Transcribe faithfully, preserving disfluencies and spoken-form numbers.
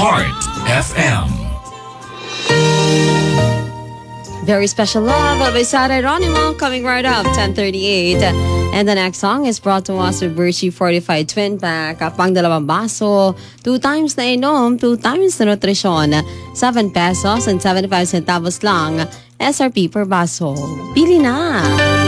Heart F M. Very Special Love by Sarah Geronimo coming right up, ten thirty-eight. And the next song is brought to us with Virtue Fortified Twin Pack. Pang dalawang baso, two times na inom, two times na nutrisyon. seven pesos and seventy-five centavos lang. S R P per baso. Pili na!